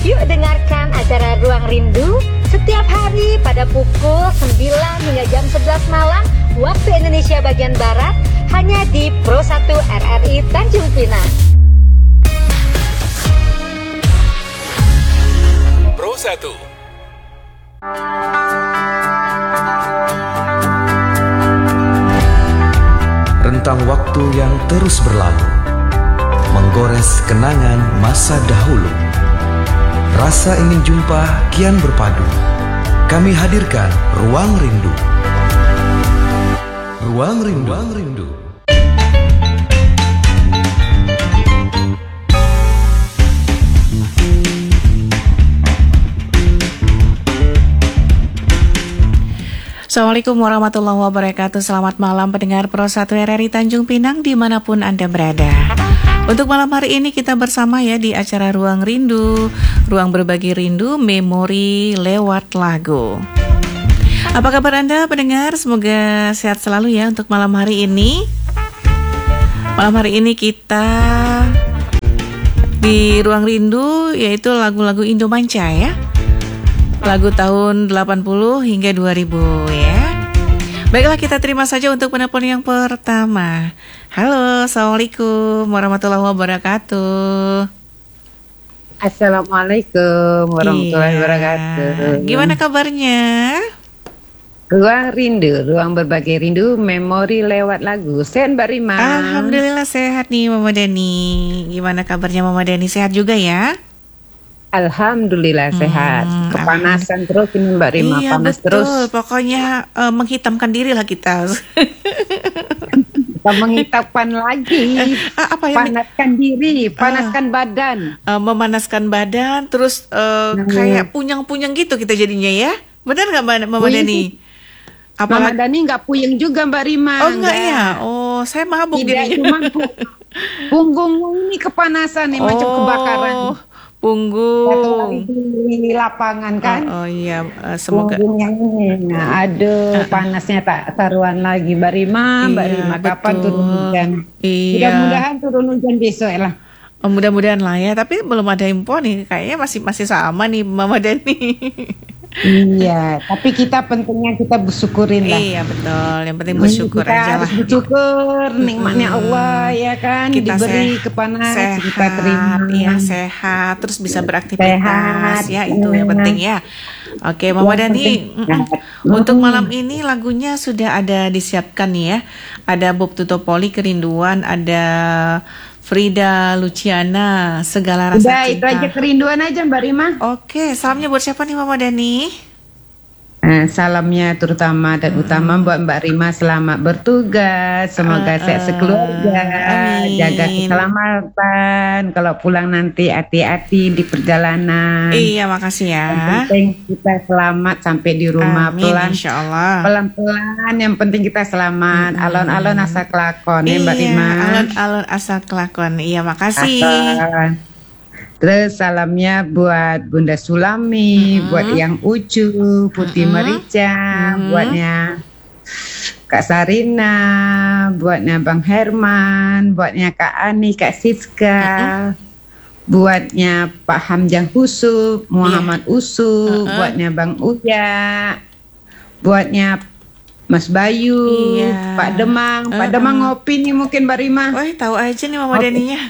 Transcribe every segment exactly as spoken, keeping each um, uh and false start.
Yuk dengarkan acara Ruang Rindu setiap hari pada pukul sembilan hingga jam sebelas malam waktu Indonesia bagian Barat, hanya di Pro satu R R I Tanjung Pinang. Pro satu. Rentang waktu yang terus berlalu, menggores kenangan masa dahulu. Rasa ingin jumpa kian berpadu. Kami hadirkan Ruang Rindu. Ruang Rindu. Ruang Rindu. Assalamualaikum warahmatullahi wabarakatuh. Selamat malam pendengar Pro satu R R I Tanjung Pinang dimanapun Anda berada. Untuk malam hari ini kita bersama ya di acara Ruang Rindu, ruang berbagi rindu, memori lewat lagu. Apa kabar Anda pendengar? Semoga sehat selalu ya untuk malam hari ini. Malam hari ini kita di Ruang Rindu yaitu lagu-lagu Indomanca ya. Lagu tahun delapan puluh hingga dua ribu ya. Baiklah, kita terima saja untuk penelpon yang pertama. Halo, Assalamualaikum warahmatullahi wabarakatuh. Assalamualaikum warahmatullahi iya. wabarakatuh. Gimana kabarnya? Ruang Rindu, ruang berbagi rindu, memori lewat lagu. Sehat Mbak Rima? Alhamdulillah sehat nih Mama Deni. Gimana kabarnya Mama Deni? Sehat juga ya? Alhamdulillah Hmm, sehat. Kepanasan terus ini Mbak Rima, iya, panas betul. terus. Pokoknya uh, menghitamkan diri lah kita. Kita menghitamkan lagi. Ah, apa ya? Panaskan diri, panaskan badan. Uh, memanaskan badan, terus uh, Hmm. kayak punyang-punyang gitu kita jadinya ya. Benar nggak Mbak Mama Puyeng. Deni? Mama Dani nggak puyeng juga Mbak Rima. Oh enggak ya? Oh saya mabuk Tidak, jadinya. cuma punggung ini kepanasan nih, macam kebakaran. Punggung. Di lapangan kan. Oh, oh iya, uh, semoga. Punggungnya ini. Nah, aduh, panasnya tak taruhan lagi Mbak Rima. Mbak Iya, Rima, kapan betul. turun hujan? Iya. Mudah-mudahan turun hujan besok lah. Oh, mudah-mudahan lah ya. Tapi belum ada info nih. Kayaknya masih masih sama nih Mama Deni. Iya, tapi kita pentingnya kita bersyukurin lah. Iya betul. Yang penting bersyukur kita aja lah. harus bersyukur, nikmatnya Allah ya kan, Kita diberi se- kepanas, sehat, kita terima. iya sehat, terus bisa beraktivitas Sehat, ya itu yang iya. penting ya. Oke Mama Yang Dani, penting mm-mm. sehat. Untuk Mm. malam ini lagunya sudah ada disiapkan nih ya. Ada Bob Tutopoli Kerinduan, ada Frida Luciana Segala Rasa Udah, itu Cinta. aja kerinduan aja Mbak Rima. Oke, salamnya buat siapa nih Mama Dani? Nah, salamnya terutama dan utama buat Mbak Rima, selamat bertugas, semoga Uh, sehat uh, sekeluarga, amin. jaga keselamatan, kalau pulang nanti hati-hati di perjalanan. Iya, makasih ya. Yang penting kita selamat sampai di rumah. Amin, pelan, insya Allah. pelan-pelan, yang penting kita selamat. Alon-alon asa kelakon ya Mbak Iya, Rima. alon-alon asal kelakon. Iya, makasih. Asal. Terus salamnya buat Bunda Sulami, Mm-hmm. buat yang Ucu, Putih Mm-hmm. Merica, Mm-hmm. buatnya Kak Sarina, buatnya Bang Herman, buatnya Kak Ani, Kak Siska, Mm-hmm. buatnya Pak Hamzah Husub, Muhammad Yeah. Usub, Mm-hmm. buatnya Bang Uya, buatnya Mas Bayu, Iya. Pak Demang, Pak Uh-uh. Demang ngopi nih mungkin Mbak Rima. Wah, tahu aja nih Mama Oke. Daninya.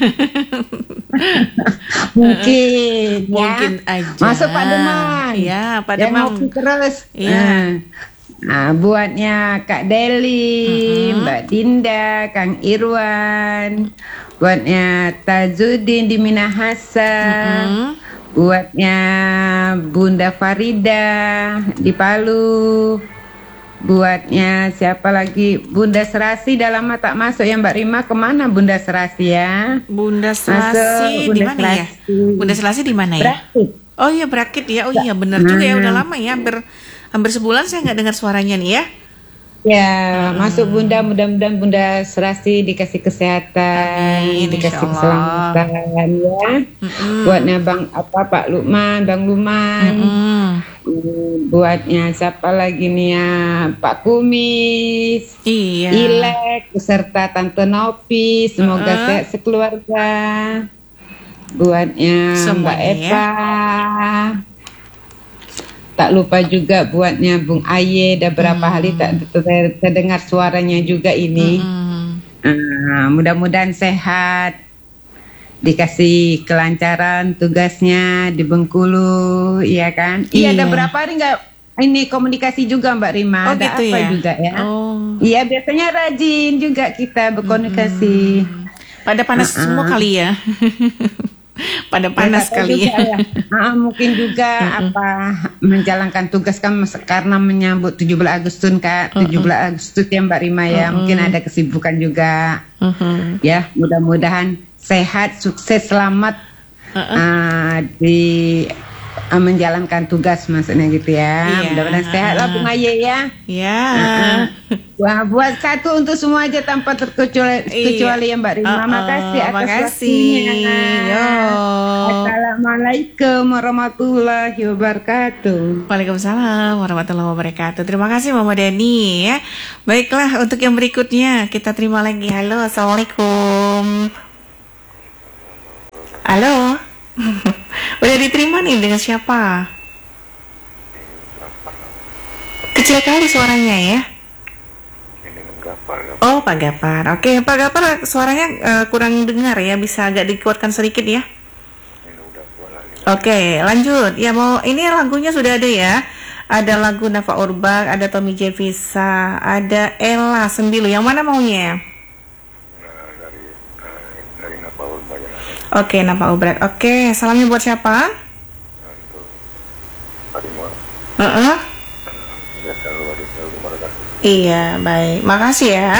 Mungkin, ya. Mungkin aja. Masuk Pak Demang. Iya, Pak Yang Demang. ngopi terus. Iya. Nah, nah, buatnya Kak Deli, Mm-mm. Mbak Dinda, Kang Irwan, buatnya Tazuddin di Minahasa, Mm-mm. buatnya Bunda Farida di Palu, buatnya siapa lagi, Bunda Serasi dalam mata masuk ya Mbak Rima. Kemana Bunda Serasi ya? Bunda Masuk, Selasi di Bunda mana ya? Selasi. Bunda Selasi di mana ya? Berakit. Oh iya, Berakit ya. Oh iya, benar juga ya. Nah. Udah lama ya, hampir hampir sebulan saya nggak dengar suaranya nih ya. Ya, masuk Bunda, mudah-mudahan Bunda Serasi dikasih kesehatan, Amin, dikasih insya Allah. keselamatan ya. Mm-mm. Buatnya Bang apa Pak Lukman, Bang Luman. Mm-mm. Hmm, Buatnya siapa lagi nih ya? Pak Kumis, Iya. Ilek, beserta Tante Nopi, semoga Uh-uh. sehat sekeluarga. buatnya Semuanya, Mbak Eva. Tak lupa juga buatnya Bung Aye. Dah berapa Hmm. hari tak ter- terdengar suaranya juga ini. Mm-mm. Ah, mudah-mudahan sehat, dikasih kelancaran tugasnya di Bengkulu, iya kan? Iya, Iya. ada berapa hari nggak ini komunikasi juga Mbak Rima? Oh ada gitu apa ya? juga ya? Oh. Iya, biasanya rajin juga kita berkomunikasi. Pada panas Uh-uh. semua kali ya. Pada panas Ya, tak tahu kali juga ya. ya. Ah, mungkin juga apa menjalankan tugas kan mas- karena menyambut tujuh belas Agustus Kak, tujuh belas Agustus ya Mbak Rima ya. Mungkin ada kesibukan juga. Mhm. Ya, mudah-mudahan sehat, sukses, selamat Uh-uh. ah, di ah, menjalankan tugas maksudnya gitu ya. Iya. Mudah-mudahan sehat lah Bung Aye ya. Ya. Wah, buat satu untuk semua aja tanpa terkecuali kecuali ya Mbak Rima. Uh-uh, Makasih atas makasih. waktunya. Yo. Assalamualaikum warahmatullahi wabarakatuh. Waalaikumsalam warahmatullahi wabarakatuh. Terima kasih Mama Dani ya. Baiklah, untuk yang berikutnya kita terima lagi. Halo, assalamualaikum. Halo. Udah diterima nih, dengan siapa? Kecil kali suaranya ya. Oh, Pak Gapar. Oke, Pak Gapar, suaranya eh, kurang dengar ya. Bisa agak dikuatkan sedikit ya. Oke, lanjut. Ya, mau ini lagunya sudah ada ya. Ada lagu Nafa Urbach, ada Tommy Jevisa, ada Ella Sembilu. Yang mana maunya? Oke, Nafa Urbach. Oke, salamnya buat siapa? Heeh. Iya, baik. Makasih ya.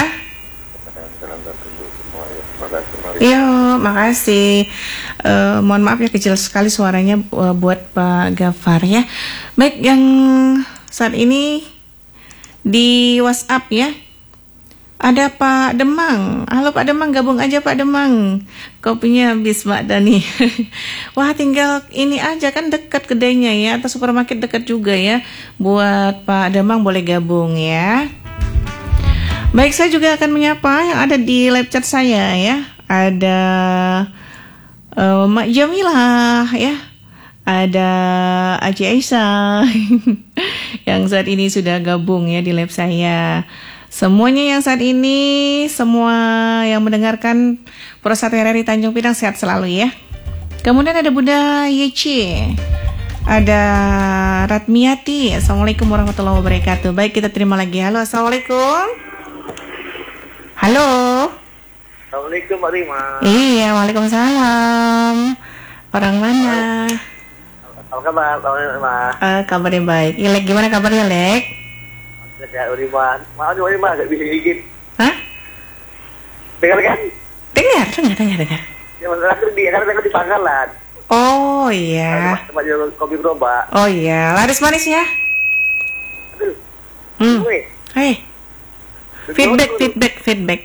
Iya, makasih. Eh, mohon maaf ya, kecil sekali suaranya eh, buat Pak Gafar ya. Baik, yang saat ini di WhatsApp ya. Ada Pak Demang. Halo Pak Demang, gabung aja Pak Demang. Kopinya habis Mbak Dani. Wah, tinggal ini aja kan dekat kedainya ya, atau supermarket dekat juga ya. Buat Pak Demang boleh gabung ya. Baik, saya juga akan menyapa yang ada di live chat saya ya. Ada uh, Mak Jamilah ya. Ada Aci Aisyah yang saat ini sudah gabung ya di live saya. Semuanya yang saat ini, semua yang mendengarkan Pro satu R R I Tanjung Pinang sehat selalu ya. Kemudian ada Bunda Yeci, ada Ratmiati. Assalamualaikum warahmatullahi wabarakatuh. Baik, kita terima lagi. Halo, assalamualaikum. Halo. Assalamualaikum Mbak Rima. Iya, waalaikumsalam. Orang mana? Apa kabar Mbak Rima? Uh, kabarnya baik. Ilek, gimana kabarnya Lek? Sehat Mbak Rima. Maaf Mbak Rima, gak bisa dikit. Hah? Dengar kan? Dengar, dengar, dengar, dengar. Ya masalah itu di karena saya di Pangkalan. Oh iya. Tempat jual kopi gerobak. Oh iya, laris manis ya. Aduh. Hmm. Gue. Hey, feedback, feedback, feedback.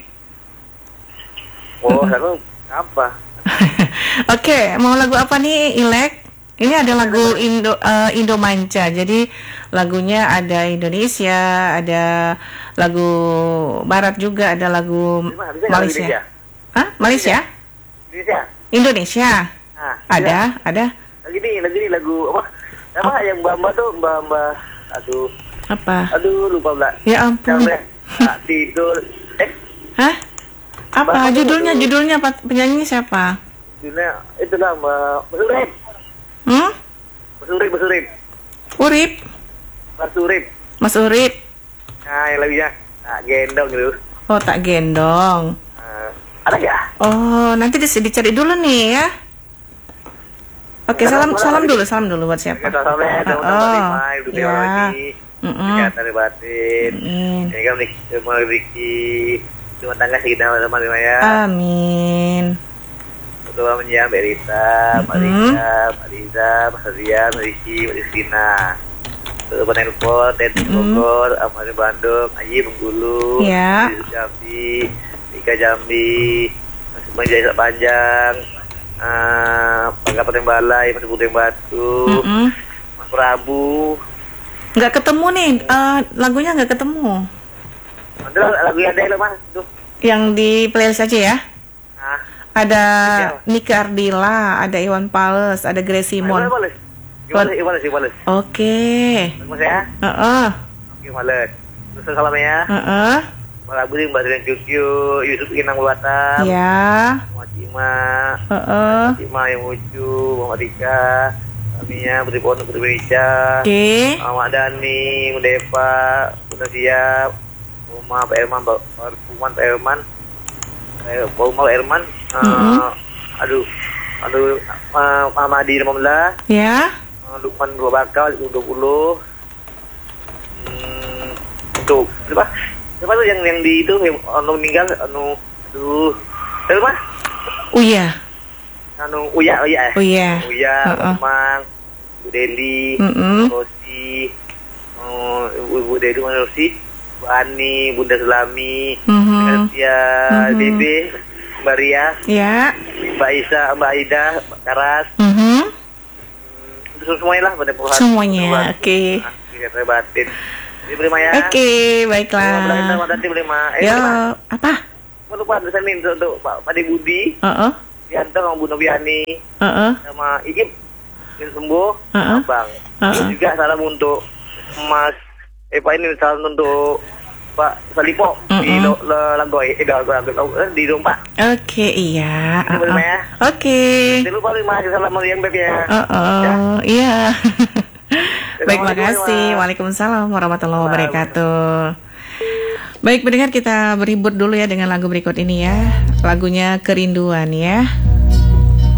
Oh, aku apa? Oke, mau lagu apa nih, Ilek? Ini ada lagu Indo uh, Indo Manca. Jadi lagunya ada Indonesia, ada lagu Barat juga, ada lagu Bisa nggak Indonesia? Malaysia. Hah? Malaysia? Indonesia. Indonesia? Nah, Ada, ada. Lagi nih, lagi nih lagu apa? Apa yang Mbak Mbak tuh Mbak Mbak? Aduh, Apa? aduh lupa Mbak. Ya ampun. Yang tak tidur. Eh, Hah? Apa Bapak judulnya? dulu. Judulnya apa? Penyanyinya siapa? judulnya itu lah Mbak Besurip. Hmm? Besurip, Besurip. Urip? Besurip. Mas Urip? Nah, yang lagunya tak gendong gitu. Oh, tak gendong. Nah, ada ya? Oh, nanti dis- dicari dulu nih ya. Oke, salam salam dulu, salam dulu buat siapa? Kita sampai teman-teman Oh, lima, itu dia ya. ini. Mm-mm. Kesehatan batin. Amin. Ini kan semua rezeki cuma tangga sekitar teman-teman lima ya. Amin. Ketua menjam Mbak Rita, Mbak Mm-mm. Rita, Mbak Riza, Mbak Rian, Mbak Riki, Mbak Rizkina. Ketua Penelpon, Teti Mm-mm. Bogor, Amari Bandung, Ayi Bengkulu, Ya. Aziz Jambi, Ika Jambi, Mas Menjaya Panjang, uh, Pak Kabupaten Balai, Mas Putih Batu, Mm-mm. Mas Prabu. Nggak ketemu nih, eh, lagunya nggak ketemu. Nanti lagu yang ada lo mas tuh. Yang di playlist aja ya. Nah, ada Ya. Nika Ardila, ada Iwan Fals, ada Grace Simon. Boleh, boleh. Gimana, gimana sih, boleh. Oke. Mas ya? Heeh. Oke, males. Terus salam ya. Heeh. Malah budi Mbak Drian Cucu, Yusuf Inang Batam. Ya. Muhammad Cima. Heeh. Cima yang lucu, Muhammad Ika. Kaminya Putri Pondok Putri Indonesia. Oke. Muhammad Dani, Mudepa, Bunda Siap, Uma, Pak Herman, Pak Puman, Pak Herman, eh, Pak Umar, Pak Herman, eh, Mm-mm. aduh, aduh, uh, Ahmadi lima belas, Ya. uh, Lukman dua bakal dua puluh, hmm, untuk siapa? Siapa tuh yang yang di itu yang anu meninggal, anu, aduh, siapa? Uya. Anu Uya, Uya, Oh iya. Uya, Uh-uh. Kemang, Bu Deli, Mm-mm. Rosi, oh, Ibu Ibu Deli mana Rosi, Bu Ani, Bunda Sulami, Mhm. Katia, Mhm. Dede, Mbak Ria, Ya. Mbak Isa, Mbak Ida, Mbak Karas, Mhm. hmm, itu semuanya lah pada Tuhan. Semuanya, oke. Kita batin. Ini beri Maya. Oke, Terima baiklah. kasih beri Maya. Eh, Ya, Beri Ma. apa? Mau lupa tulisan ini untuk, untuk Pak Pade Budi, Heeh. Dianto sama Bu Noviani, Heeh. sama Igip yang sembuh, Uh-uh. Bang. Uh-uh. Terus juga salam untuk Mas, eh Pak ini salam untuk Pak Salipo di Uh-uh. Lo- Lo- Lagoy, eh Lagoy, Lagoy, Lagoy, di Dompa. Oke, iya. Itu boleh, Uh-uh. Ma, ya? Oke. Jangan lupa terima kasih salam yang baik ya. Uh-uh. Iya. Baik, Assalamualaikum, makasih. Ma. Waalaikumsalam warahmatullahi wabarakatuh. Baik, pendengar, kita berhibur dulu ya dengan lagu berikut ini ya. Lagunya Kerinduan ya.